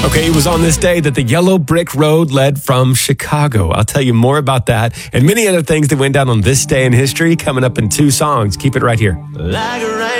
Okay, it was on this day that the yellow brick road led from Chicago. I'll tell you more about that and many other things that went down on this day in history coming up in 2 songs. Keep it right here. Like a